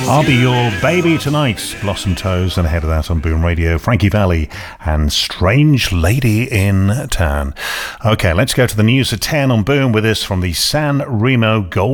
I'll Be Your Baby Tonight, Blossom Toes, and ahead of that on Boom Radio, Frankie Valli and Strange Lady in Town. Okay, let's go to the news at 10 on Boom with this from the San Remo Gold